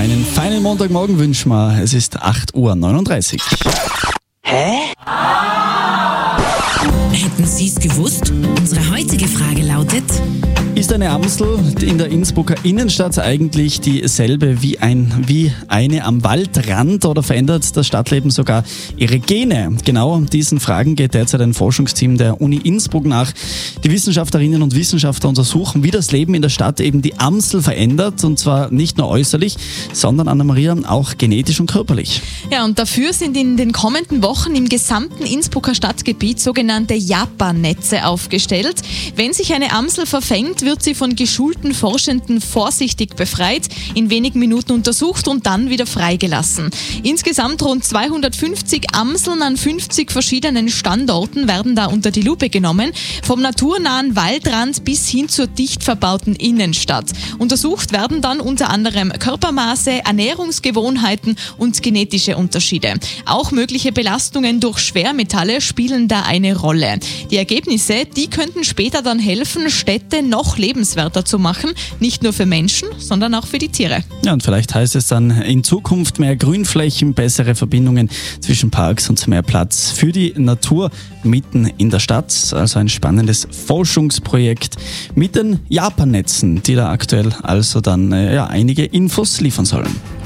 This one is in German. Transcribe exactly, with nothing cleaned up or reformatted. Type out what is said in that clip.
Einen feinen Montagmorgen wünschen wir. Es ist acht Uhr neununddreißig. Hä? Hätten Sie es gewusst? Unsere heutige Frage lautet: Ist eine Amsel in der Innsbrucker Innenstadt eigentlich dieselbe wie, ein, wie eine am Waldrand oder verändert das Stadtleben sogar ihre Gene? Genau diesen Fragen geht derzeit ein Forschungsteam der Uni Innsbruck nach. Die Wissenschaftlerinnen und Wissenschaftler untersuchen, wie das Leben in der Stadt eben die Amsel verändert, und zwar nicht nur äußerlich, sondern, Anna-Maria, auch genetisch und körperlich. Ja, und dafür sind in den kommenden Wochen im gesamten Innsbrucker Stadtgebiet sogenannte Japan-Netze aufgestellt. Wenn sich eine Amsel verfängt, wird sie von geschulten Forschenden vorsichtig befreit, in wenigen Minuten untersucht und dann wieder freigelassen. Insgesamt rund zweihundertfünfzig Amseln an fünfzig verschiedenen Standorten werden da unter die Lupe genommen, vom naturnahen Waldrand bis hin zur dicht verbauten Innenstadt. Untersucht werden dann unter anderem Körpermaße, Ernährungsgewohnheiten und genetische Unterschiede. Auch mögliche Belastungen durch Schwermetalle spielen da eine Rolle. Die Ergebnisse, die könnten später dann helfen, Städte noch lebenswerter zu machen, nicht nur für Menschen, sondern auch für die Tiere. Ja, und vielleicht heißt es dann in Zukunft mehr Grünflächen, bessere Verbindungen zwischen Parks und mehr Platz für die Natur mitten in der Stadt. Also ein spannendes Forschungsprojekt mit den Japan-Netzen, die da aktuell also dann äh, ja, einige Infos liefern sollen.